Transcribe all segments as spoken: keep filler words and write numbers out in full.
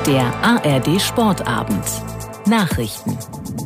Der A R D Sportabend. Nachrichten.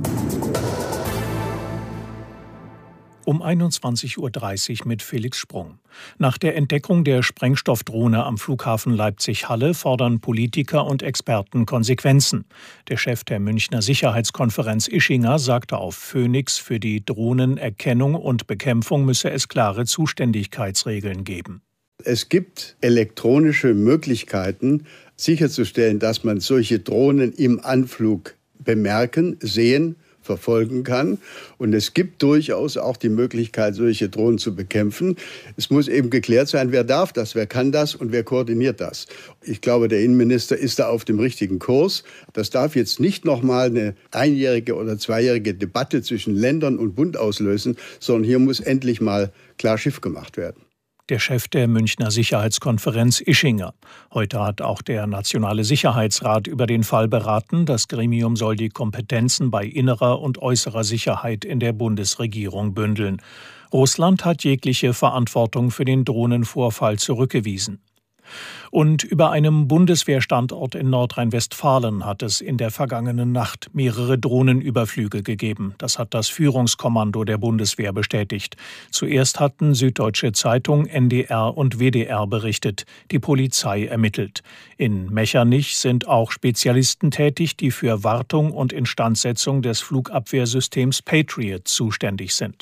Um einundzwanzig Uhr dreißig mit Felix Sprung. Nach der Entdeckung der Sprengstoffdrohne am Flughafen Leipzig-Halle fordern Politiker und Experten Konsequenzen. Der Chef der Münchner Sicherheitskonferenz Ischinger sagte auf Phoenix, für die Drohnenerkennung und Bekämpfung müsse es klare Zuständigkeitsregeln geben. Es gibt elektronische Möglichkeiten, sicherzustellen, dass man solche Drohnen im Anflug bemerken, sehen, verfolgen kann. Und es gibt durchaus auch die Möglichkeit, solche Drohnen zu bekämpfen. Es muss eben geklärt sein, wer darf das, wer kann das und wer koordiniert das. Ich glaube, der Innenminister ist da auf dem richtigen Kurs. Das darf jetzt nicht nochmal eine einjährige oder zweijährige Debatte zwischen Ländern und Bund auslösen, sondern hier muss endlich mal klar Schiff gemacht werden. Der Chef der Münchner Sicherheitskonferenz Ischinger. Heute hat auch der Nationale Sicherheitsrat über den Fall beraten. Das Gremium soll die Kompetenzen bei innerer und äußerer Sicherheit in der Bundesregierung bündeln. Russland hat jegliche Verantwortung für den Drohnenvorfall zurückgewiesen. Und über einem Bundeswehrstandort in Nordrhein-Westfalen hat es in der vergangenen Nacht mehrere Drohnenüberflüge gegeben. Das hat das Führungskommando der Bundeswehr bestätigt. Zuerst hatten Süddeutsche Zeitung, N D R und W D R berichtet. Die Polizei ermittelt. In Mechernich sind auch Spezialisten tätig, die für Wartung und Instandsetzung des Flugabwehrsystems Patriot zuständig sind.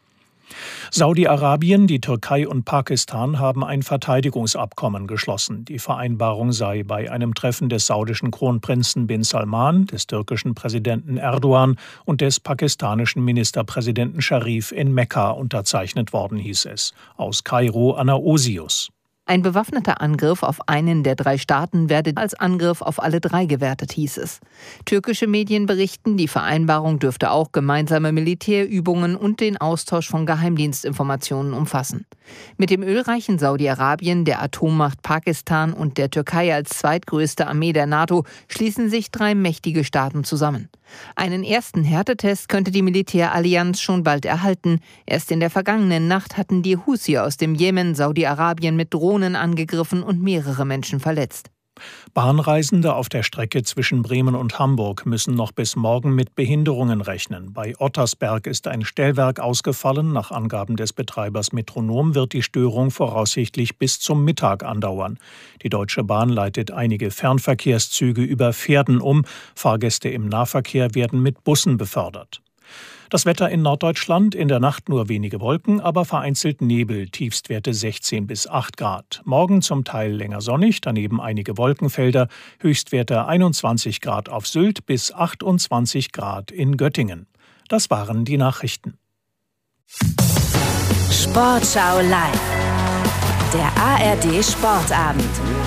Saudi-Arabien, die Türkei und Pakistan haben ein Verteidigungsabkommen geschlossen. Die Vereinbarung sei bei einem Treffen des saudischen Kronprinzen bin Salman, des türkischen Präsidenten Erdogan und des pakistanischen Ministerpräsidenten Sharif in Mekka unterzeichnet worden, hieß es. Aus Kairo Anna Osius. Ein bewaffneter Angriff auf einen der drei Staaten werde als Angriff auf alle drei gewertet, hieß es. Türkische Medien berichten, die Vereinbarung dürfte auch gemeinsame Militärübungen und den Austausch von Geheimdienstinformationen umfassen. Mit dem ölreichen Saudi-Arabien, der Atommacht Pakistan und der Türkei als zweitgrößte Armee der NATO schließen sich drei mächtige Staaten zusammen. Einen ersten Härtetest könnte die Militärallianz schon bald erhalten. Erst in der vergangenen Nacht hatten die Husi aus dem Jemen Saudi-Arabien mit Drohnen angegriffen und mehrere Menschen verletzt. Bahnreisende auf der Strecke zwischen Bremen und Hamburg müssen noch bis morgen mit Behinderungen rechnen. Bei Ottersberg ist ein Stellwerk ausgefallen. Nach Angaben des Betreibers Metronom wird die Störung voraussichtlich bis zum Mittag andauern. Die Deutsche Bahn leitet einige Fernverkehrszüge über Pferden um. Fahrgäste im Nahverkehr werden mit Bussen befördert. Das Wetter in Norddeutschland, in der Nacht nur wenige Wolken, aber vereinzelt Nebel, Tiefstwerte sechzehn bis acht Grad. Morgen zum Teil länger sonnig, daneben einige Wolkenfelder, Höchstwerte einundzwanzig Grad auf Sylt bis achtundzwanzig Grad in Göttingen. Das waren die Nachrichten. Sportschau live. Der A R D Sportabend.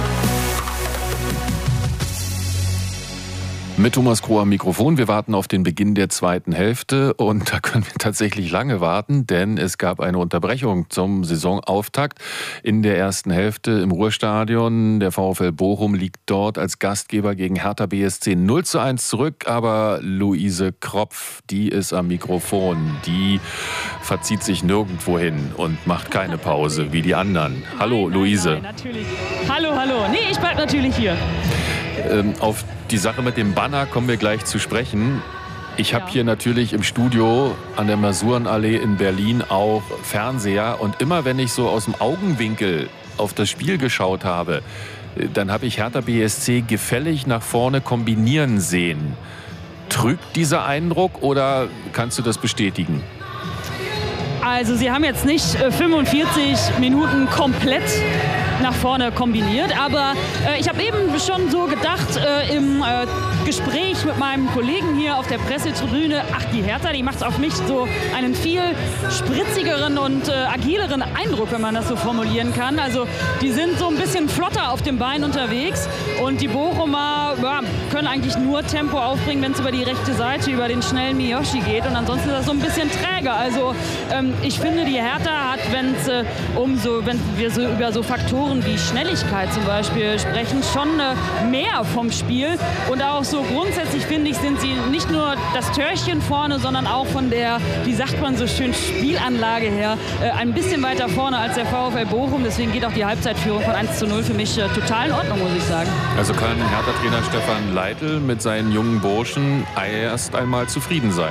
Mit Thomas Kroh am Mikrofon. Wir warten auf den Beginn der zweiten Hälfte und da können wir tatsächlich lange warten, denn es gab eine Unterbrechung zum Saisonauftakt in der ersten Hälfte im Ruhrstadion. Der VfL Bochum liegt dort als Gastgeber gegen Hertha B S C null zu eins zurück, aber Luise Kropf, die ist am Mikrofon, die verzieht sich nirgendwo hin und macht keine Pause wie die anderen. Hallo Luise. Nein, nein, natürlich. Hallo, hallo. Nee, ich bleib natürlich hier. Ähm, auf die Sache mit dem Banner kommen wir gleich zu sprechen. Ich habe ja. hier natürlich im Studio an der Masurenallee in Berlin auch Fernseher. Und immer wenn ich so aus dem Augenwinkel auf das Spiel geschaut habe, dann habe ich Hertha B S C gefällig nach vorne kombinieren sehen. Trügt dieser Eindruck oder kannst du das bestätigen? Also sie haben jetzt nicht fünfundvierzig Minuten komplett nach vorne kombiniert, aber äh, ich habe eben schon so gedacht äh, im äh, Gespräch mit meinem Kollegen hier auf der Pressetribüne, ach, die Hertha, die macht auf mich so einen viel spritzigeren und äh, agileren Eindruck, wenn man das so formulieren kann. Also die sind so ein bisschen flotter auf dem Bein unterwegs und die Bochumer ja, können eigentlich nur Tempo aufbringen, wenn es über die rechte Seite, über den schnellen Miyoshi geht und ansonsten ist das so ein bisschen träger. Also ähm, ich finde, die Hertha hat, wenn es äh, um so, wenn wir so über so Faktoren Faktoren wie Schnelligkeit zum Beispiel sprechen schon äh, mehr vom Spiel. Und auch so grundsätzlich, finde ich, sind sie nicht nur das Törchen vorne, sondern auch von der, wie sagt man so schön, Spielanlage her äh, ein bisschen weiter vorne als der VfL Bochum. Deswegen geht auch die Halbzeitführung von eins zu null für mich äh, total in Ordnung, muss ich sagen. Also kann Hertha-Trainer Stefan Leitl mit seinen jungen Burschen erst einmal zufrieden sein.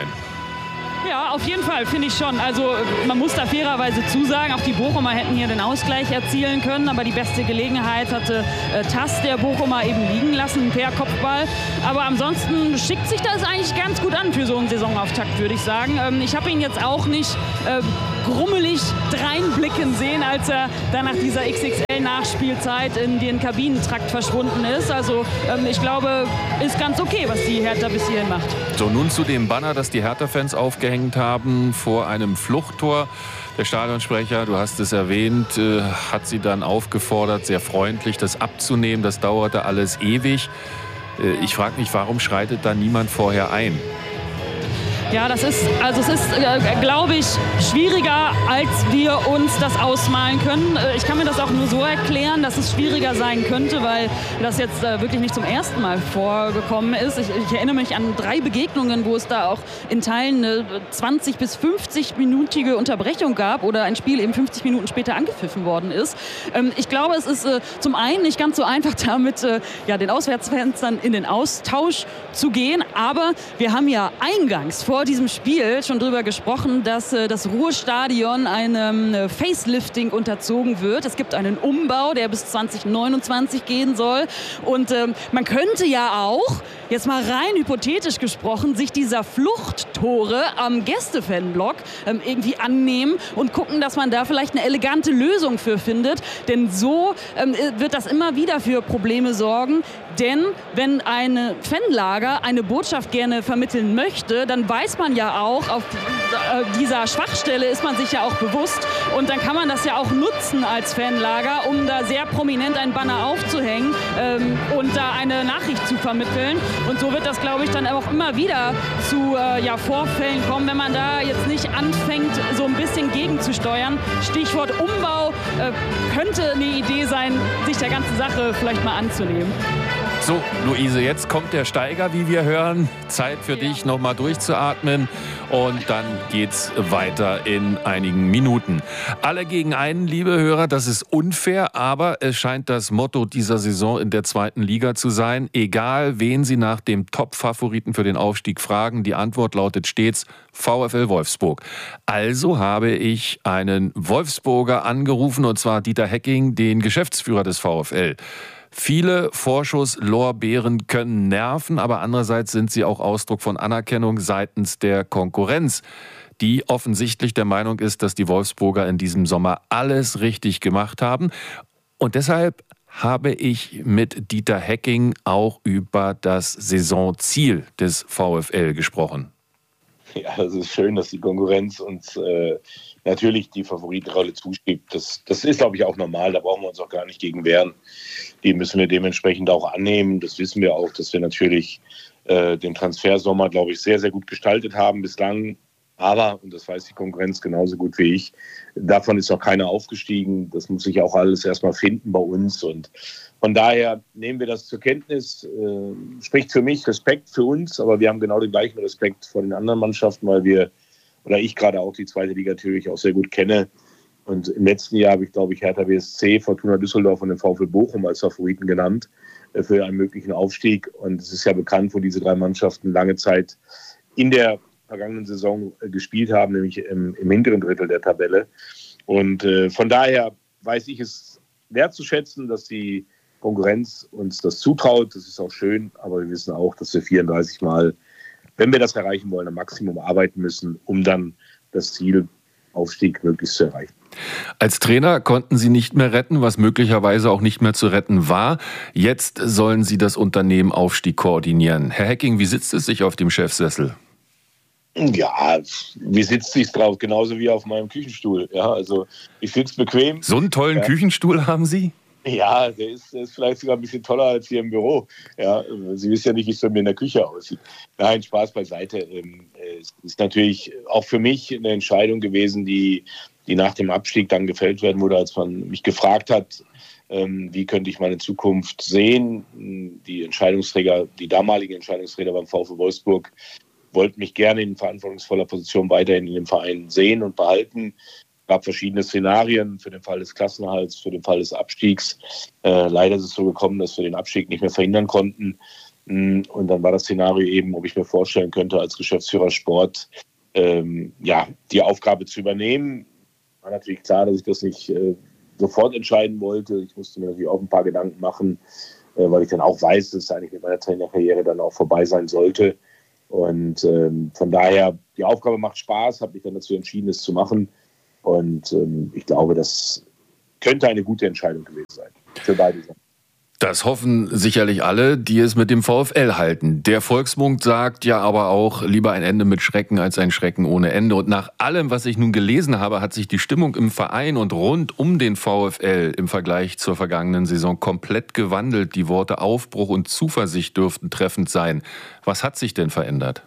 Ja, auf jeden Fall, finde ich schon. Also man muss da fairerweise zusagen, auch die Bochumer hätten hier den Ausgleich erzielen können, aber die beste Gelegenheit hatte äh, Tass, der Bochumer, eben liegen lassen per Kopfball. Aber ansonsten schickt sich das eigentlich ganz gut an für so einen Saisonauftakt, würde ich sagen. Ähm, ich habe ihn jetzt auch nicht äh, grummelig dreinblicken sehen, als er dann nach dieser X X L-Nachspielzeit in den Kabinentrakt verschwunden ist. Also ähm, ich glaube, ist ganz okay, was die Hertha bis hierhin macht. So, nun zu dem Banner, das die Hertha-Fans aufgehängt haben vor einem Fluchttor. Der Stadionsprecher, du hast es erwähnt, äh, hat sie dann aufgefordert, sehr freundlich das abzunehmen. Das dauerte alles ewig. Äh, ich frage mich, warum schreitet da niemand vorher ein? Ja, das ist, also es ist, äh, glaube ich, schwieriger, als wir uns das ausmalen können. Äh, ich kann mir das auch nur so erklären, dass es schwieriger sein könnte, weil das jetzt äh, wirklich nicht zum ersten Mal vorgekommen ist. Ich, ich erinnere mich an drei Begegnungen, wo es da auch in Teilen eine zwanzig- bis fünfzig-minütige Unterbrechung gab oder ein Spiel eben fünfzig Minuten später angepfiffen worden ist. Ähm, ich glaube, es ist äh, zum einen nicht ganz so einfach, damit äh, ja, den Auswärtsfans dann in den Austausch zu gehen, aber wir haben ja eingangs vor vor diesem Spiel schon darüber gesprochen, dass äh, das Ruhrstadion einem äh, Facelifting unterzogen wird. Es gibt einen Umbau, der bis zwanzig neunundzwanzig gehen soll. Und äh, man könnte ja auch, jetzt mal rein hypothetisch gesprochen, sich dieser Fluchttore am Gästefanblock ähm, irgendwie annehmen und gucken, dass man da vielleicht eine elegante Lösung für findet. Denn so ähm, wird das immer wieder für Probleme sorgen. Denn wenn ein Fanlager eine Botschaft gerne vermitteln möchte, dann weiß man ja auch, auf dieser Schwachstelle ist man sich ja auch bewusst. Und dann kann man das ja auch nutzen als Fanlager, um da sehr prominent ein Banner aufzuhängen ähm, und da eine Nachricht zu vermitteln. Und so wird das, glaube ich, dann auch immer wieder zu äh, ja, Vorfällen kommen, wenn man da jetzt nicht anfängt, so ein bisschen gegenzusteuern. Stichwort Umbau äh, könnte eine Idee sein, sich der ganzen Sache vielleicht mal anzunehmen. So, Luise, jetzt kommt der Steiger, wie wir hören. Zeit für ja. dich, noch mal durchzuatmen. Und dann geht's weiter in einigen Minuten. Alle gegen einen, liebe Hörer, das ist unfair, aber es scheint das Motto dieser Saison in der zweiten Liga zu sein. Egal, wen Sie nach dem Top-Favoriten für den Aufstieg fragen, die Antwort lautet stets VfL Wolfsburg. Also habe ich einen Wolfsburger angerufen, und zwar Dieter Hecking, den Geschäftsführer des VfL. Viele Vorschusslorbeeren können nerven, aber andererseits sind sie auch Ausdruck von Anerkennung seitens der Konkurrenz, die offensichtlich der Meinung ist, dass die Wolfsburger in diesem Sommer alles richtig gemacht haben. Und deshalb habe ich mit Dieter Hecking auch über das Saisonziel des VfL gesprochen. Ja, es ist schön, dass die Konkurrenz uns äh, natürlich die Favoritenrolle zuschiebt. Das, das ist, glaube ich, auch normal. Da brauchen wir uns auch gar nicht gegen wehren. Die müssen wir dementsprechend auch annehmen. Das wissen wir auch, dass wir natürlich äh, den Transfersommer, glaube ich, sehr, sehr gut gestaltet haben bislang. Aber, und das weiß die Konkurrenz genauso gut wie ich, davon ist noch keiner aufgestiegen. Das muss sich auch alles erstmal finden bei uns. Und von daher nehmen wir das zur Kenntnis. Äh, spricht für mich Respekt für uns, aber wir haben genau den gleichen Respekt vor den anderen Mannschaften, weil wir, oder ich gerade auch die zweite Liga natürlich auch sehr gut kenne. Und im letzten Jahr habe ich, glaube ich, Hertha B S C, Fortuna Düsseldorf und den VfL Bochum als Favoriten genannt äh, für einen möglichen Aufstieg. Und es ist ja bekannt, wo diese drei Mannschaften lange Zeit in der vergangenen Saison äh, gespielt haben, nämlich im, im hinteren Drittel der Tabelle. Und äh, von daher weiß ich es wertzuschätzen, dass die Konkurrenz uns das zutraut. Das ist auch schön, aber wir wissen auch, dass wir vierunddreißig Mal, wenn wir das erreichen wollen, am Maximum arbeiten müssen, um dann das Ziel Aufstieg möglichst zu erreichen. Als Trainer konnten Sie nicht mehr retten, was möglicherweise auch nicht mehr zu retten war. Jetzt sollen Sie das Unternehmen Aufstieg koordinieren. Herr Hecking, wie sitzt es sich auf dem Chefsessel? Ja, wie sitzt sich's drauf? Genauso wie auf meinem Küchenstuhl. Ja, also ich sitze bequem. So einen tollen ja. Küchenstuhl haben Sie? Ja, der ist, der ist vielleicht sogar ein bisschen toller als hier im Büro. Ja, Sie wissen ja nicht, wie es bei mir in der Küche aussieht. Nein, Spaß beiseite. Es ist natürlich auch für mich eine Entscheidung gewesen, die, die nach dem Abstieg dann gefällt werden wurde, als man mich gefragt hat, Ähm, wie könnte ich meine Zukunft sehen? Die Entscheidungsträger, die damaligen Entscheidungsträger beim VfL Wolfsburg wollten mich gerne in verantwortungsvoller Position weiterhin in dem Verein sehen und behalten. Es gab verschiedene Szenarien für den Fall des Klassenerhalts, für den Fall des Abstiegs. Äh, leider ist es so gekommen, dass wir den Abstieg nicht mehr verhindern konnten. Und dann war das Szenario eben, ob ich mir vorstellen könnte, als Geschäftsführer Sport ähm, ja, die Aufgabe zu übernehmen. War natürlich klar, dass ich das nicht äh, sofort entscheiden wollte. Ich musste mir natürlich auch ein paar Gedanken machen, äh, weil ich dann auch weiß, dass es eigentlich mit meiner Trainerkarriere dann auch vorbei sein sollte. Und ähm, von daher, die Aufgabe macht Spaß, habe mich dann dazu entschieden, es zu machen. Und ähm, ich glaube, das könnte eine gute Entscheidung gewesen sein für beide Seiten. Das hoffen sicherlich alle, die es mit dem VfL halten. Der Volksmund sagt ja aber auch, lieber ein Ende mit Schrecken als ein Schrecken ohne Ende. Und nach allem, was ich nun gelesen habe, hat sich die Stimmung im Verein und rund um den VfL im Vergleich zur vergangenen Saison komplett gewandelt. Die Worte Aufbruch und Zuversicht dürften treffend sein. Was hat sich denn verändert?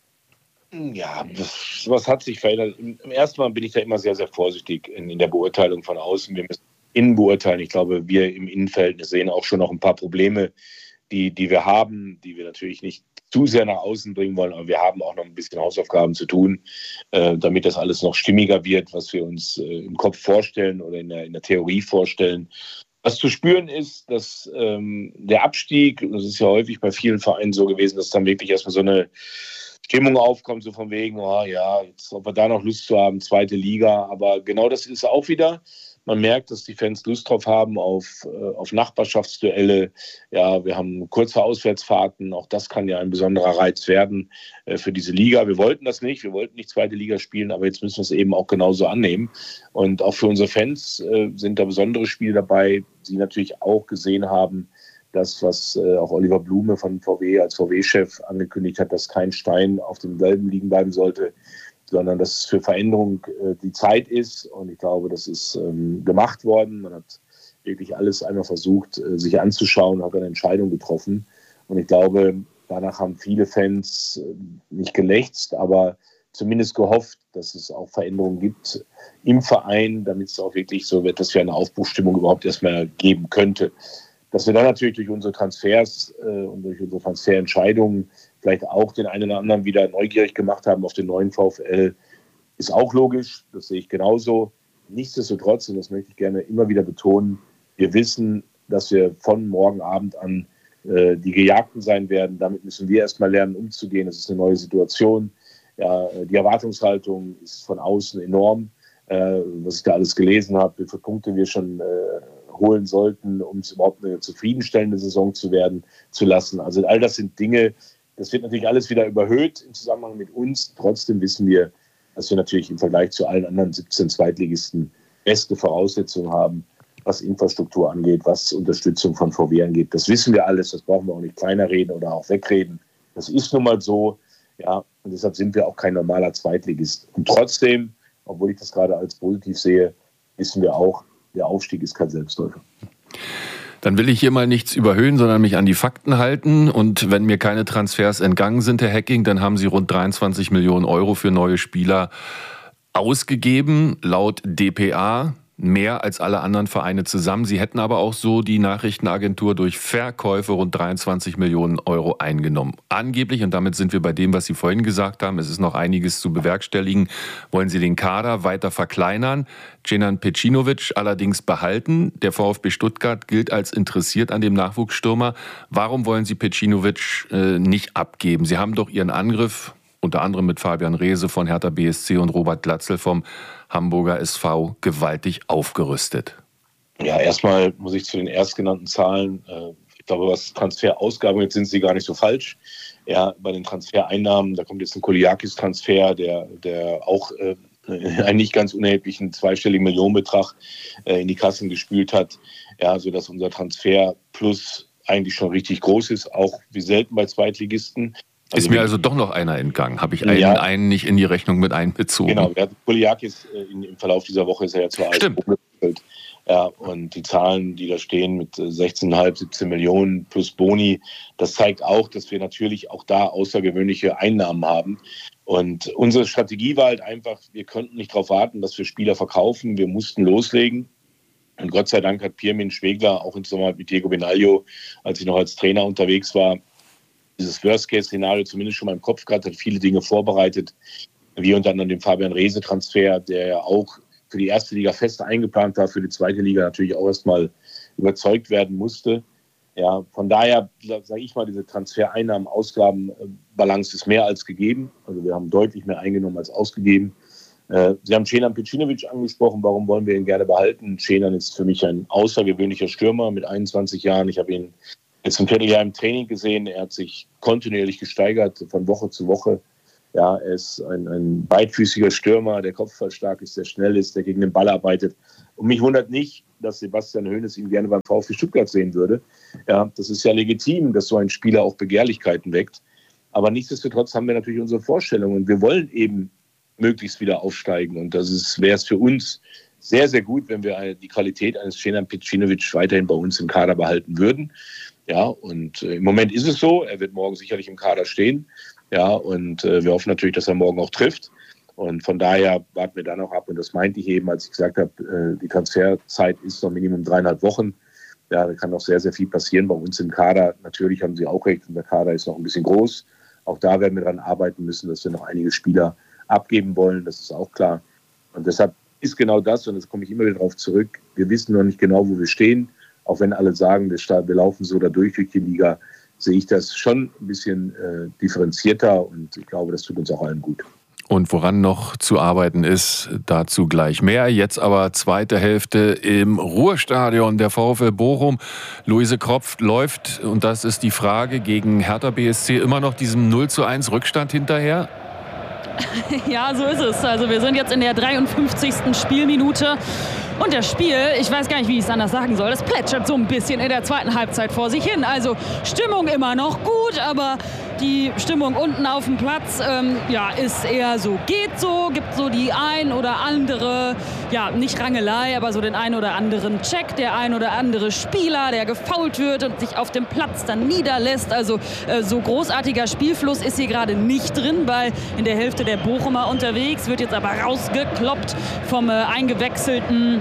Ja, was, was hat sich verändert? Im ersten Mal bin ich da immer sehr, sehr vorsichtig in, in der Beurteilung von außen. Wir müssen innen beurteilen. Ich glaube, wir im Innenverhältnis sehen auch schon noch ein paar Probleme, die, die wir haben, die wir natürlich nicht zu sehr nach außen bringen wollen, aber wir haben auch noch ein bisschen Hausaufgaben zu tun, äh, damit das alles noch stimmiger wird, was wir uns äh, im Kopf vorstellen oder in der, in der Theorie vorstellen. Was zu spüren ist, dass ähm, der Abstieg, das ist ja häufig bei vielen Vereinen so gewesen, dass dann wirklich erstmal so eine Stimmung aufkommt, so von wegen, oh ja, jetzt, ob wir da noch Lust zu haben, zweite Liga, aber genau das ist auch wieder. Man merkt, dass die Fans Lust drauf haben auf, auf Nachbarschaftsduelle. Ja, wir haben kurze Auswärtsfahrten. Auch das kann ja ein besonderer Reiz werden äh, für diese Liga. Wir wollten das nicht. Wir wollten nicht zweite Liga spielen, aber jetzt müssen wir es eben auch genauso annehmen. Und auch für unsere Fans äh, sind da besondere Spiele dabei, die natürlich auch gesehen haben, das, was äh, auch Oliver Blume von V W als V W-Chef angekündigt hat, dass kein Stein auf dem Gelben liegen bleiben sollte, sondern dass es für Veränderung äh, die Zeit ist. Und ich glaube, das ist ähm, gemacht worden. Man hat wirklich alles einmal versucht, äh, sich anzuschauen, hat eine Entscheidung getroffen. Und ich glaube, danach haben viele Fans äh, nicht gelächzt, aber zumindest gehofft, dass es auch Veränderungen gibt im Verein, damit es auch wirklich so wird, dass wir eine Aufbruchsstimmung überhaupt erstmal geben könnte. Dass wir dann natürlich durch unsere Transfers äh, und durch unsere Transferentscheidungen vielleicht auch den einen oder anderen wieder neugierig gemacht haben auf den neuen VfL, ist auch logisch. Das sehe ich genauso. Nichtsdestotrotz, und das möchte ich gerne immer wieder betonen, wir wissen, dass wir von morgen Abend an äh, die Gejagten sein werden. Damit müssen wir erstmal lernen, umzugehen. Es ist eine neue Situation. Ja, die Erwartungshaltung ist von außen enorm. Äh, was ich da alles gelesen habe, wie viele Punkte wir schon äh, holen sollten, um es überhaupt eine zufriedenstellende Saison zu werden zu lassen. Also all das sind Dinge, das wird natürlich alles wieder überhöht im Zusammenhang mit uns. Trotzdem wissen wir, dass wir natürlich im Vergleich zu allen anderen siebzehn Zweitligisten beste Voraussetzungen haben, was Infrastruktur angeht, was Unterstützung von V W angeht. Das wissen wir alles, das brauchen wir auch nicht kleiner reden oder auch wegreden. Das ist nun mal so, ja, und deshalb sind wir auch kein normaler Zweitligist. Und trotzdem, obwohl ich das gerade als positiv sehe, wissen wir auch, der Aufstieg ist kein Selbstläufer. Dann will ich hier mal nichts überhöhen, sondern mich an die Fakten halten. Und wenn mir keine Transfers entgangen sind, Herr Hecking, dann haben Sie rund dreiundzwanzig Millionen Euro für neue Spieler ausgegeben, laut D P A. Mehr als alle anderen Vereine zusammen. Sie hätten aber auch so die Nachrichtenagentur durch Verkäufe rund dreiundzwanzig Millionen Euro eingenommen. Angeblich, und damit sind wir bei dem, was Sie vorhin gesagt haben, es ist noch einiges zu bewerkstelligen, wollen Sie den Kader weiter verkleinern, Cenan Pecinovic allerdings behalten. Der VfB Stuttgart gilt als interessiert an dem Nachwuchsstürmer. Warum wollen Sie Pecinovic äh, nicht abgeben? Sie haben doch Ihren Angriff unter anderem mit Fabian Reese von Hertha B S C und Robert Glatzel vom Hamburger S V gewaltig aufgerüstet. Ja, erstmal muss ich zu den erstgenannten Zahlen, äh, ich glaube, was Transferausgaben jetzt sind sie gar nicht so falsch. Ja, bei den Transfereinnahmen, da kommt jetzt ein Koliakis-Transfer, der, der auch äh, einen nicht ganz unerheblichen zweistelligen Millionenbetrag äh, in die Kassen gespült hat, ja, sodass unser Transfer plus eigentlich schon richtig groß ist, auch wie selten bei Zweitligisten. Also ist mir also doch noch einer entgangen. Habe ich einen, ja, einen nicht in die Rechnung mit einbezogen? Genau, der Koliakis im Verlauf dieser Woche ist er ja zu alt umgewechselt. Ja, und die Zahlen, die da stehen mit sechzehn Komma fünf, siebzehn Millionen plus Boni, das zeigt auch, dass wir natürlich auch da außergewöhnliche Einnahmen haben. Und unsere Strategie war halt einfach, wir konnten nicht darauf warten, dass wir Spieler verkaufen. Wir mussten loslegen. Und Gott sei Dank hat Pirmin Schwegler auch im Sommer mit Diego Benaglio, als ich noch als Trainer unterwegs war, dieses Worst-Case-Szenario zumindest schon mal im Kopf gehabt, hat viele Dinge vorbereitet, wie unter anderem den Fabian Reese-Transfer, der ja auch für die erste Liga fest eingeplant war, für die zweite Liga natürlich auch erstmal überzeugt werden musste. Ja, von daher sage ich mal, diese Transfereinnahmen-Ausgaben-Balance ist mehr als gegeben. Also wir haben deutlich mehr eingenommen als ausgegeben. Sie haben Cenan Pecinovic angesprochen. Warum wollen wir ihn gerne behalten? Cenan ist für mich ein außergewöhnlicher Stürmer mit einundzwanzig Jahren. Ich habe ihn jetzt ein Vierteljahr im Training gesehen. Er hat sich kontinuierlich gesteigert von Woche zu Woche. Ja, er ist ein, ein beidfüßiger Stürmer, der kopfballstark ist, der schnell ist, der gegen den Ball arbeitet. Und mich wundert nicht, dass Sebastian Hoeneß ihn gerne beim VfB Stuttgart sehen würde. Ja, das ist ja legitim, dass so ein Spieler auch Begehrlichkeiten weckt. Aber nichtsdestotrotz haben wir natürlich unsere Vorstellungen. Wir wollen eben möglichst wieder aufsteigen. Und das wäre es für uns sehr, sehr gut, wenn wir die Qualität eines Cenan Pecinovic weiterhin bei uns im Kader behalten würden. Ja, und äh, im Moment ist es so. Er wird morgen sicherlich im Kader stehen. Ja, und äh, wir hoffen natürlich, dass er morgen auch trifft. Und von daher warten wir dann auch ab. Und das meinte ich eben, als ich gesagt habe, äh, die Transferzeit ist noch Minimum dreieinhalb Wochen. Ja, da kann noch sehr, sehr viel passieren bei uns im Kader. Natürlich haben Sie auch recht, und der Kader ist noch ein bisschen groß. Auch da werden wir daran arbeiten müssen, dass wir noch einige Spieler abgeben wollen. Das ist auch klar. Und deshalb ist genau das, und jetzt komme ich immer wieder darauf zurück, wir wissen noch nicht genau, wo wir stehen. Auch wenn alle sagen, wir laufen so da durch durch die Liga, sehe ich das schon ein bisschen äh, differenzierter, und ich glaube, das tut uns auch allen gut. Und woran noch zu arbeiten ist, dazu gleich mehr. Jetzt aber zweite Hälfte im Ruhrstadion der VfL Bochum. Luise Kropf läuft, und das ist die Frage, gegen Hertha B S C immer noch diesem null zu eins Rückstand hinterher? Ja, so ist es. Also wir sind jetzt in der dreiundfünfzigsten Spielminute. Und das Spiel, ich weiß gar nicht, wie ich es anders sagen soll, das plätschert so ein bisschen in der zweiten Halbzeit vor sich hin. Also Stimmung immer noch gut, aber die Stimmung unten auf dem Platz ähm, ja, ist eher so, geht so, gibt so die ein oder andere, ja, nicht Rangelei, aber so den ein oder anderen Check, der ein oder andere Spieler, der gefoult wird und sich auf dem Platz dann niederlässt. Also äh, so großartiger Spielfluss ist hier gerade nicht drin, weil in der Hälfte der Bochumer unterwegs, wird jetzt aber rausgekloppt vom äh, eingewechselten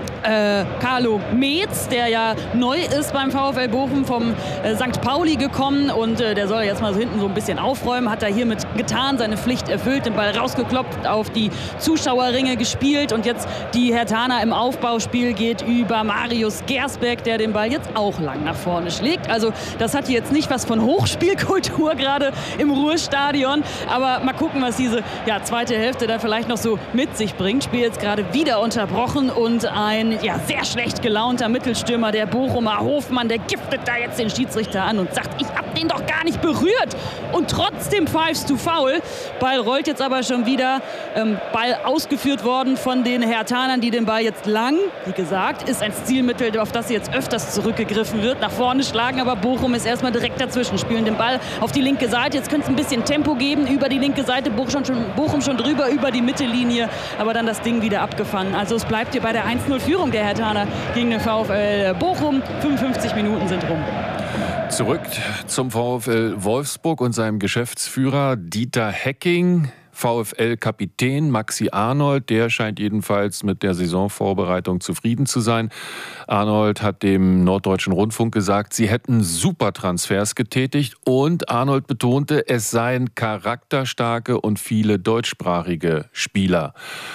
Äh, Carlo Metz, der ja neu ist beim VfL Bochum, vom äh, Sankt Pauli gekommen, und äh, der soll jetzt mal so hinten so ein bisschen aufräumen, hat er hiermit getan, seine Pflicht erfüllt, den Ball rausgeklopft, auf die Zuschauerringe gespielt, und jetzt die Herthaner im Aufbauspiel geht über Marius Gersbeck, der den Ball jetzt auch lang nach vorne schlägt. Also das hat hier jetzt nicht was von Hochspielkultur gerade im Ruhrstadion, aber mal gucken, was diese ja, zweite Hälfte da vielleicht noch so mit sich bringt. Spiel jetzt gerade wieder unterbrochen, und ein ja, sehr schlecht gelaunter Mittelstürmer der Bochumer, Hofmann, der giftet da jetzt den Schiedsrichter an und sagt, ich hab den doch gar nicht berührt, und trotzdem pfeifst du faul. Ball rollt jetzt aber schon wieder, ähm, Ball ausgeführt worden von den Herthanern, die den Ball jetzt lang, wie gesagt, ist ein Stilmittel, auf das jetzt öfters zurückgegriffen wird, nach vorne schlagen, aber Bochum ist erstmal direkt dazwischen, spielen den Ball auf die linke Seite, jetzt könnte es ein bisschen Tempo geben, über die linke Seite, Bochum schon, Bochum schon drüber, über die Mittellinie, aber dann das Ding wieder abgefangen. Also es bleibt hier bei der eins null Führung der Herthaner gegen den VfL Bochum. fünfundfünfzig Minuten sind rum. Zurück zum VfL Wolfsburg und seinem Geschäftsführer Dieter Hecking. VfL-Kapitän Maxi Arnold, der scheint jedenfalls mit der Saisonvorbereitung zufrieden zu sein. Arnold hat dem Norddeutschen Rundfunk gesagt, sie hätten super Transfers getätigt, und Arnold betonte, es seien charakterstarke und viele deutschsprachige Spieler.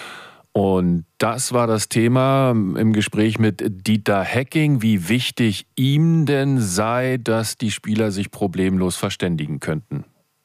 Und das war das Thema im Gespräch mit Dieter Hecking, wie wichtig ihm denn sei, dass die Spieler sich problemlos verständigen könnten.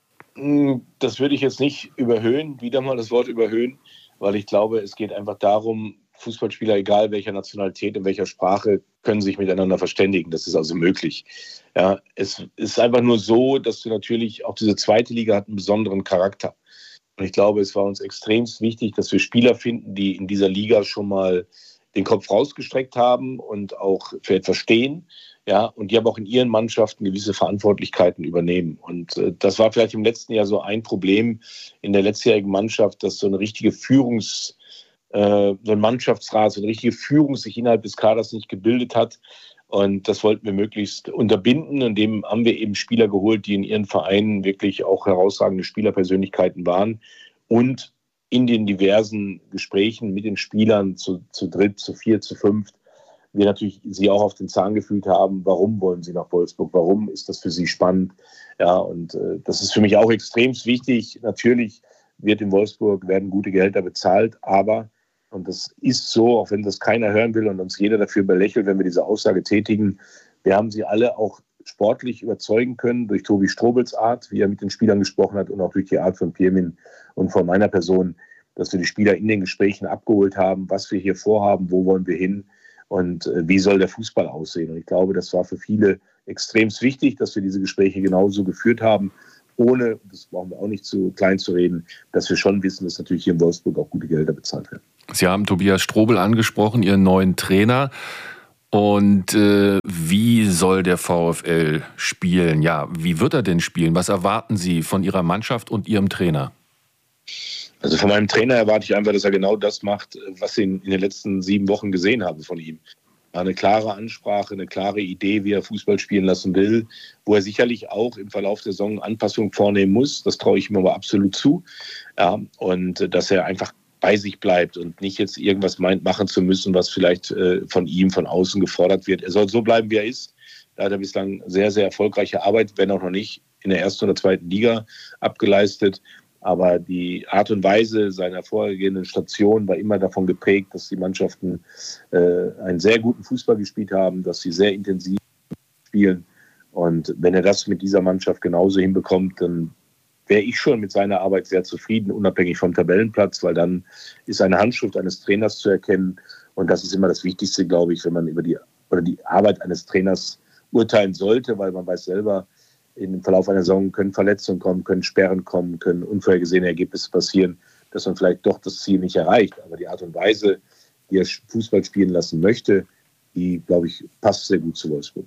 Das würde ich jetzt nicht überhöhen, wieder mal das Wort überhöhen, weil ich glaube, es geht einfach darum, Fußballspieler, egal welcher Nationalität und welcher Sprache, können sich miteinander verständigen. Das ist also möglich. Ja, es ist einfach nur so, dass du natürlich, auch diese zweite Liga hat einen besonderen Charakter. Und ich glaube, es war uns extrem wichtig, dass wir Spieler finden, die in dieser Liga schon mal den Kopf rausgestreckt haben und auch für etwas stehen. Ja, und die aber auch in ihren Mannschaften gewisse Verantwortlichkeiten übernehmen. Und äh, das war vielleicht im letzten Jahr so ein Problem in der letztjährigen Mannschaft, dass so eine richtige Führungs, äh, so ein Mannschaftsrat, so eine richtige Führung sich innerhalb des Kaders nicht gebildet hat. Und das wollten wir möglichst unterbinden. Und dem haben wir eben Spieler geholt, die in ihren Vereinen wirklich auch herausragende Spielerpersönlichkeiten waren. Und in den diversen Gesprächen mit den Spielern zu, zu dritt, zu vier, zu fünft, wir natürlich sie auch auf den Zahn gefühlt haben, warum wollen sie nach Wolfsburg, warum ist das für sie spannend. Ja, und äh, das ist für mich auch extrem wichtig. Natürlich wird in Wolfsburg, werden gute Gehälter bezahlt, aber, und das ist so, auch wenn das keiner hören will und uns jeder dafür belächelt, wenn wir diese Aussage tätigen, wir haben sie alle auch sportlich überzeugen können durch Tobi Strobels Art, wie er mit den Spielern gesprochen hat, und auch durch die Art von Pirmin und von meiner Person, dass wir die Spieler in den Gesprächen abgeholt haben, was wir hier vorhaben, wo wollen wir hin und äh, wie soll der Fußball aussehen. Und ich glaube, das war für viele extrem wichtig, dass wir diese Gespräche genauso geführt haben, ohne, das brauchen wir auch nicht zu klein zu reden, dass wir schon wissen, dass natürlich hier in Wolfsburg auch gute Gehälter bezahlt werden. Sie haben Tobias Strobel angesprochen, Ihren neuen Trainer. Und äh, wie soll der VfL spielen? Ja, wie wird er denn spielen? Was erwarten Sie von Ihrer Mannschaft und Ihrem Trainer? Also von meinem Trainer erwarte ich einfach, dass er genau das macht, was Sie in den letzten sieben Wochen gesehen haben von ihm. Eine klare Ansprache, eine klare Idee, wie er Fußball spielen lassen will, wo er sicherlich auch im Verlauf der Saison Anpassungen vornehmen muss. Das traue ich ihm aber absolut zu. Ja, und dass er einfach bei sich bleibt und nicht jetzt irgendwas meint, machen zu müssen, was vielleicht äh, von ihm von außen gefordert wird. Er soll so bleiben, wie er ist. Da hat er bislang sehr, sehr erfolgreiche Arbeit, wenn auch noch nicht in der ersten oder zweiten Liga abgeleistet. Aber die Art und Weise seiner vorhergehenden Station war immer davon geprägt, dass die Mannschaften äh, einen sehr guten Fußball gespielt haben, dass sie sehr intensiv spielen. Und wenn er das mit dieser Mannschaft genauso hinbekommt, dann wäre ich schon mit seiner Arbeit sehr zufrieden, unabhängig vom Tabellenplatz, weil dann ist eine Handschrift eines Trainers zu erkennen. Und das ist immer das Wichtigste, glaube ich, wenn man über die, oder die Arbeit eines Trainers urteilen sollte, weil man weiß selber, im Verlauf einer Saison können Verletzungen kommen, können Sperren kommen, können unvorhergesehene Ergebnisse passieren, dass man vielleicht doch das Ziel nicht erreicht. Aber die Art und Weise, wie er Fußball spielen lassen möchte, die, glaube ich, passt sehr gut zu Wolfsburg.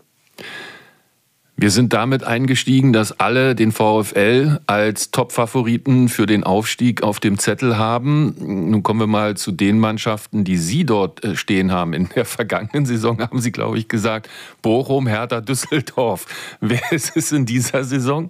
Wir sind damit eingestiegen, dass alle den VfL als Top-Favoriten für den Aufstieg auf dem Zettel haben. Nun kommen wir mal zu den Mannschaften, die Sie dort stehen haben. In der vergangenen Saison haben Sie, glaube ich, gesagt, Bochum, Hertha, Düsseldorf. Wer ist es in dieser Saison?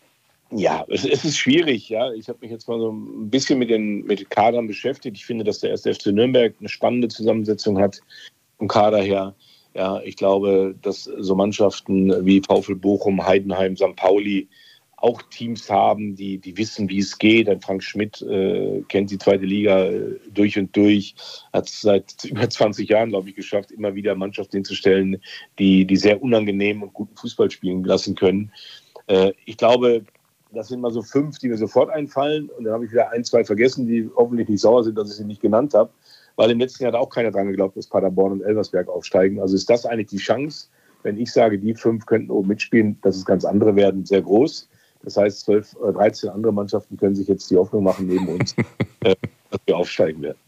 Ja, es, es ist schwierig. Ja. Ich habe mich jetzt mal so ein bisschen mit den, mit den Kadern beschäftigt. Ich finde, dass der erste F C Nürnberg eine spannende Zusammensetzung hat vom Kader her. Ja, ich glaube, dass so Mannschaften wie VfL Bochum, Heidenheim, Sankt Pauli auch Teams haben, die, die wissen, wie es geht. Ein Frank Schmidt äh, kennt die zweite Liga äh, durch und durch, hat es seit über zwanzig Jahren, glaube ich, geschafft, immer wieder Mannschaften hinzustellen, die, die sehr unangenehm und guten Fußball spielen lassen können. Äh, ich glaube, das sind mal so fünf, die mir sofort einfallen. Und dann habe ich wieder ein, zwei vergessen, die hoffentlich nicht sauer sind, dass ich sie nicht genannt habe. Weil im letzten Jahr hat auch keiner dran geglaubt, dass Paderborn und Elversberg aufsteigen. Also ist das eigentlich die Chance, wenn ich sage, die fünf könnten oben mitspielen, dass es ganz andere werden, sehr groß. Das heißt, zwölf, dreizehn andere Mannschaften können sich jetzt die Hoffnung machen neben uns, dass wir aufsteigen werden.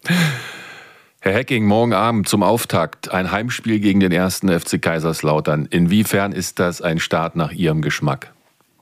Herr Hecking, morgen Abend zum Auftakt ein Heimspiel gegen den ersten F C Kaiserslautern. Inwiefern ist das ein Start nach Ihrem Geschmack?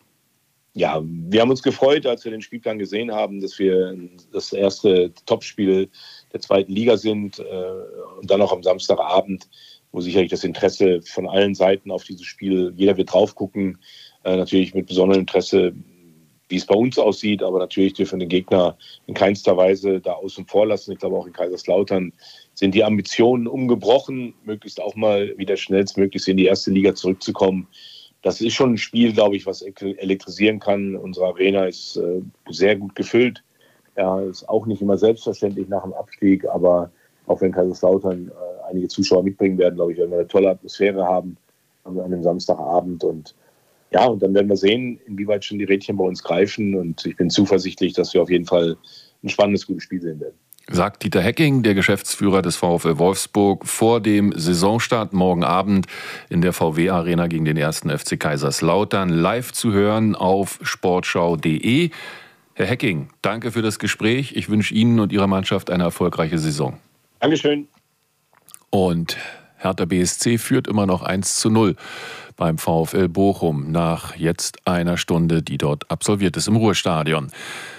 Ja, wir haben uns gefreut, als wir den Spielplan gesehen haben, dass wir das erste Topspiel der zweiten Liga sind äh, und dann auch am Samstagabend, wo sicherlich das Interesse von allen Seiten auf dieses Spiel, jeder wird drauf gucken, äh, natürlich mit besonderem Interesse, wie es bei uns aussieht, aber natürlich dürfen wir den Gegner in keinster Weise da außen vor lassen. Ich glaube, auch in Kaiserslautern sind die Ambitionen umgebrochen, möglichst auch mal wieder schnellstmöglich in die erste Liga zurückzukommen. Das ist schon ein Spiel, glaube ich, was elektrisieren kann. Unsere Arena ist äh, sehr gut gefüllt. Ja, ist auch nicht immer selbstverständlich nach dem Abstieg, aber auch wenn Kaiserslautern äh, einige Zuschauer mitbringen werden, glaube ich, werden wir eine tolle Atmosphäre haben an einem Samstagabend. Und ja, und dann werden wir sehen, inwieweit schon die Rädchen bei uns greifen. Und ich bin zuversichtlich, dass wir auf jeden Fall ein spannendes, gutes Spiel sehen werden. Sagt Dieter Hecking, der Geschäftsführer des VfL Wolfsburg, vor dem Saisonstart morgen Abend in der V W-Arena gegen den ersten F C Kaiserslautern. Live zu hören auf sportschau punkt de. Herr Hecking, danke für das Gespräch. Ich wünsche Ihnen und Ihrer Mannschaft eine erfolgreiche Saison. Dankeschön. Und Hertha B S C führt immer noch eins zu null beim VfL Bochum nach jetzt einer Stunde, die dort absolviert ist im Ruhrstadion.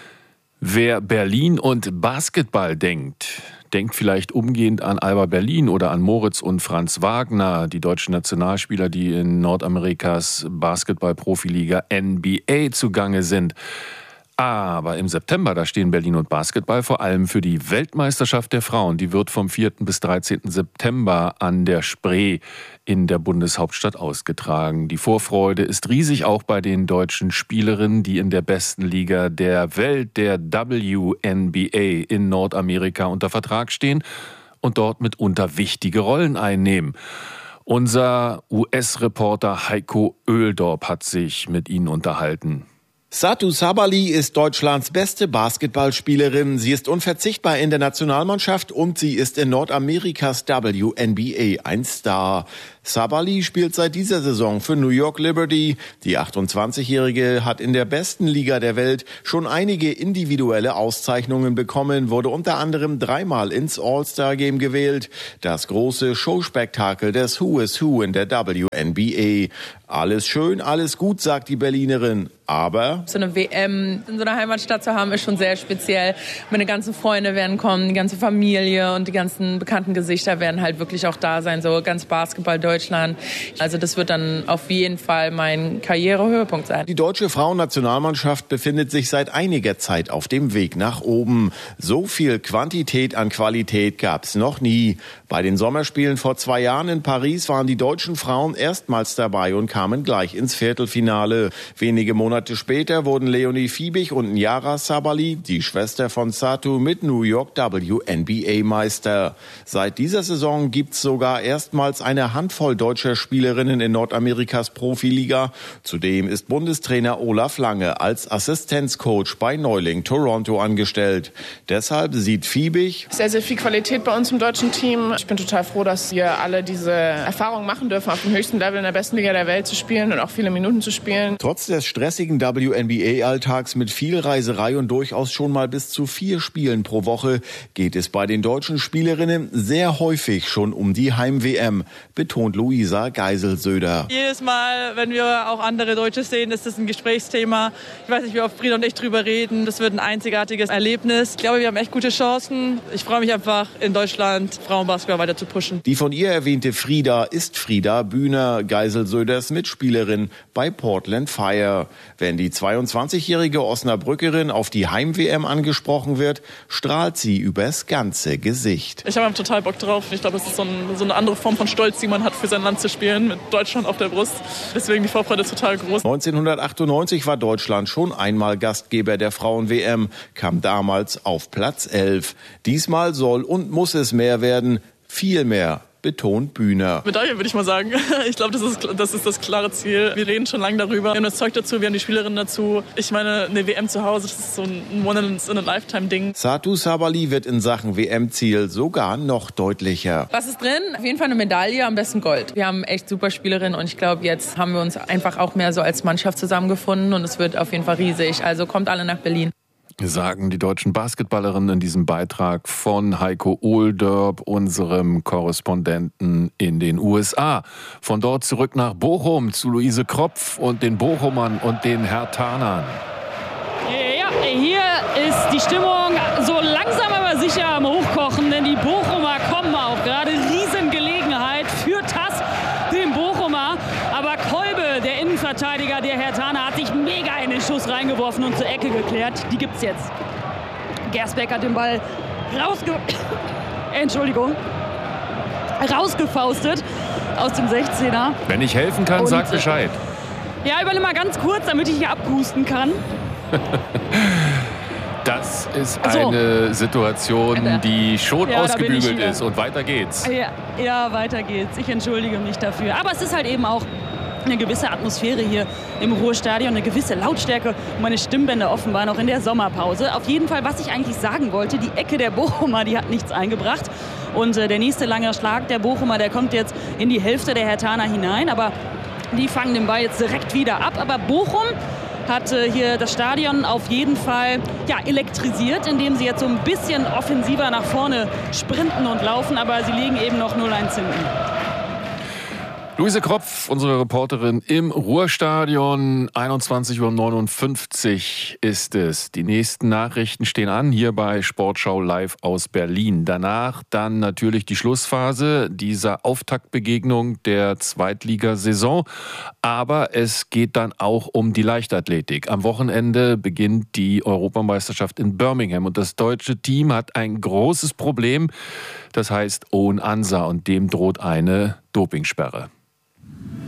Wer Berlin und Basketball denkt, denkt vielleicht umgehend an Alba Berlin oder an Moritz und Franz Wagner, die deutschen Nationalspieler, die in Nordamerikas Basketball-Profiliga N B A zugange sind. Aber im September, da stehen Berlin und Basketball vor allem für die Weltmeisterschaft der Frauen. Die wird vom vierten bis dreizehnten September an der Spree in der Bundeshauptstadt ausgetragen. Die Vorfreude ist riesig, auch bei den deutschen Spielerinnen, die in der besten Liga der Welt, der W N B A in Nordamerika, unter Vertrag stehen und dort mitunter wichtige Rollen einnehmen. Unser U S-Reporter Heiko Oeldorp hat sich mit ihnen unterhalten. Satou Sabally ist Deutschlands beste Basketballspielerin. Sie ist unverzichtbar in der Nationalmannschaft und sie ist in Nordamerikas W N B A ein Star. Sabally spielt seit dieser Saison für New York Liberty. Die achtundzwanzigjährige hat in der besten Liga der Welt schon einige individuelle Auszeichnungen bekommen, wurde unter anderem dreimal ins All-Star-Game gewählt. Das große Showspektakel des Who is Who in der W N B A. Alles schön, alles gut, sagt die Berlinerin. Aber so eine W M in so einer Heimatstadt zu haben, ist schon sehr speziell. Meine ganzen Freunde werden kommen, die ganze Familie und die ganzen bekannten Gesichter werden halt wirklich auch da sein. So ganz Basketball Deutschland. Also das wird dann auf jeden Fall mein Karrierehöhepunkt sein. Die deutsche Frauennationalmannschaft befindet sich seit einiger Zeit auf dem Weg nach oben. So viel Quantität an Qualität gab es noch nie. Bei den Sommerspielen vor zwei Jahren in Paris waren die deutschen Frauen erstmals dabei und kamen gleich ins Viertelfinale. Wenige Monate später wurden Leonie Fiebig und Nyara Sabally, die Schwester von Satou, mit New York W N B A Meister. Seit dieser Saison gibt's sogar erstmals eine Handvoll deutscher Spielerinnen in Nordamerikas Profiliga. Zudem ist Bundestrainer Olaf Lange als Assistenzcoach bei Neuling Toronto angestellt. Deshalb sieht Fiebig sehr, sehr viel Qualität bei uns im deutschen Team. Ich bin total froh, dass wir alle diese Erfahrung machen dürfen, auf dem höchsten Level in der besten Liga der Welt zu spielen und auch viele Minuten zu spielen. Trotz des stressigen W N B A-Alltags mit viel Reiserei und durchaus schon mal bis zu vier Spielen pro Woche geht es bei den deutschen Spielerinnen sehr häufig schon um die Heim-W M, betont Luisa Geisel-Söder. Jedes Mal, wenn wir auch andere Deutsche sehen, ist das ein Gesprächsthema. Ich weiß nicht, wie oft Frieda und ich drüber reden. Das wird ein einzigartiges Erlebnis. Ich glaube, wir haben echt gute Chancen. Ich freue mich einfach, in Deutschland Frauenbasketball weiter zu pushen. Die von ihr erwähnte Frieda ist Frieda Bühner, Geisel-Söders Mitspielerin bei Portland Fire. Wenn die zweiundzwanzigjährige Osnabrückerin auf die Heim-W M angesprochen wird, strahlt sie übers ganze Gesicht. Ich habe total Bock drauf. Ich glaube, es ist so, ein, so eine andere Form von Stolz, die man hat, für sein Land zu spielen, mit Deutschland auf der Brust. Deswegen die Vorfreude ist total groß. neunzehnhundertachtundneunzig war Deutschland schon einmal Gastgeber der Frauen-W M, kam damals auf Platz elf. Diesmal soll und muss es mehr werden, viel mehr, betont Bühner. Medaille, würde ich mal sagen. Ich glaube, das ist, das ist das klare Ziel. Wir reden schon lange darüber. Wir haben das Zeug dazu, wir haben die Spielerinnen dazu. Ich meine, eine W M zu Hause, das ist so ein One-in-a-Lifetime-Ding. Satou Sabally wird in Sachen W M-Ziel sogar noch deutlicher. Was ist drin? Auf jeden Fall eine Medaille, am besten Gold. Wir haben echt super Spielerinnen und ich glaube, jetzt haben wir uns einfach auch mehr so als Mannschaft zusammengefunden und es wird auf jeden Fall riesig. Also kommt alle nach Berlin. Sagen die deutschen Basketballerinnen in diesem Beitrag von Heiko Oeldorp, unserem Korrespondenten in den U S A. Von dort zurück nach Bochum zu Luise Kropf und den Bochumern und den Herthanern. Ja, hier ist die Stimmung so langsam aber sicher am Hochkochen, denn die Bochumer kommen auch gerade. Riesengelegenheit für T A S, den Bochumer. Aber Kolbe, der Innenverteidiger der Herthaner, hat sich mega in den Schuss reingeworfen und zur Ecke geklärt. Die gibt's jetzt. Gersbeck hat den Ball rausge... Entschuldigung. rausgefaustet aus dem sechzehner. Wenn ich helfen kann, und, sag Bescheid. Ja, übernimm mal ganz kurz, damit ich hier abhusten kann. Das ist eine Situation, die schon ja, ausgebügelt ist. Und weiter geht's. Ja, ja, weiter geht's. Ich entschuldige mich dafür. Aber es ist halt eben auch eine gewisse Atmosphäre hier im Ruhrstadion, eine gewisse Lautstärke und meine Stimmbänder offenbar noch in der Sommerpause. Auf jeden Fall, was ich eigentlich sagen wollte, die Ecke der Bochumer, die hat nichts eingebracht. Und äh, der nächste lange Schlag der Bochumer, der kommt jetzt in die Hälfte der Herthaner hinein. Aber die fangen den Ball jetzt direkt wieder ab. Aber Bochum hat äh, hier das Stadion auf jeden Fall ja, elektrisiert, indem sie jetzt so ein bisschen offensiver nach vorne sprinten und laufen. Aber sie liegen eben noch null eins hinten. Luise Kropf, unsere Reporterin im Ruhrstadion. einundzwanzig Uhr neunundfünfzig ist es. Die nächsten Nachrichten stehen an, hier bei Sportschau live aus Berlin. Danach dann natürlich die Schlussphase dieser Auftaktbegegnung der Zweitligasaison. Aber es geht dann auch um die Leichtathletik. Am Wochenende beginnt die Europameisterschaft in Birmingham. Und das deutsche Team hat ein großes Problem. Das heißt Owen Ansa, und dem droht eine Dopingsperre.